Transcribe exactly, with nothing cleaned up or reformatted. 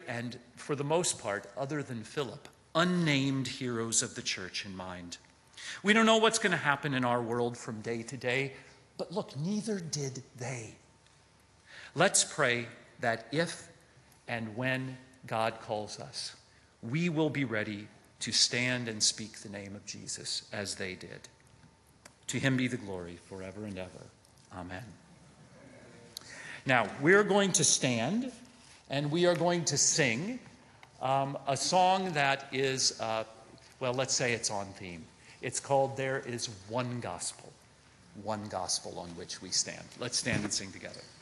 and for the most part, other than Philip, unnamed heroes of the church in mind. We don't know what's going to happen in our world from day to day, but look, neither did they. Let's pray that if and when God calls us, we will be ready to stand and speak the name of Jesus as they did. To him be the glory forever and ever. Amen. Now, we're going to stand and we are going to sing um, a song that is, uh, well, let's say it's on theme. It's called There Is One Gospel, One Gospel on Which We Stand. Let's stand and sing together.